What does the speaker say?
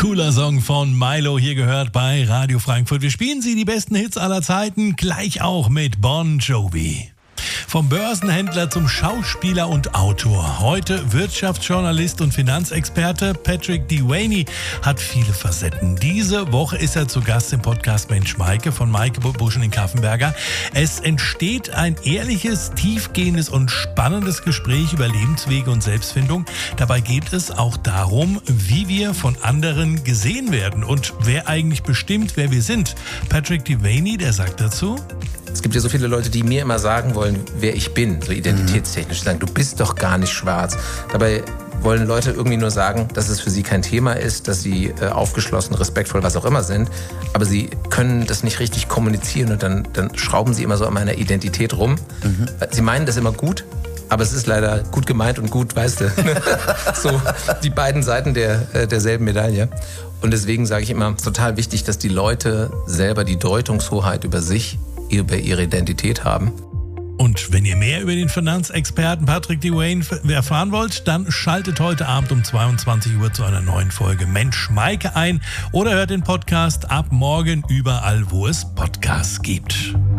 Cooler Song von Milo, hier gehört bei Radio Frankfurt. Wir spielen Sie die besten Hits aller Zeiten, gleich auch mit Bon Jovi. Vom Börsenhändler zum Schauspieler und Autor. Heute Wirtschaftsjournalist und Finanzexperte Patrick Dewaney hat viele Facetten. Diese Woche ist er zu Gast im Podcast Mensch Maike von Maike Buschen in Kaffenberger. Es entsteht ein ehrliches, tiefgehendes und spannendes Gespräch über Lebenswege und Selbstfindung. Dabei geht es auch darum, wie wir von anderen gesehen werden und wer eigentlich bestimmt, wer wir sind. Patrick Dewaney, der sagt dazu: Es gibt ja so viele Leute, die mir immer sagen wollen, wer ich bin, so identitätstechnisch. Die sagen, du bist doch gar nicht schwarz. Dabei wollen Leute irgendwie nur sagen, dass es für sie kein Thema ist, dass sie aufgeschlossen, respektvoll, was auch immer sind. Aber sie können das nicht richtig kommunizieren und dann schrauben sie immer so an meiner Identität rum. Sie meinen das immer gut, aber es ist leider gut gemeint und gut, weißt du. So die beiden Seiten derselben Medaille. Und deswegen sage ich immer, total wichtig, dass die Leute selber die Deutungshoheit über sich, über ihre Identität haben. Und wenn ihr mehr über den Finanzexperten Patrick Dewaney erfahren wollt, dann schaltet heute Abend um 22 Uhr zu einer neuen Folge Mensch Maike ein oder hört den Podcast ab morgen überall, wo es Podcasts gibt.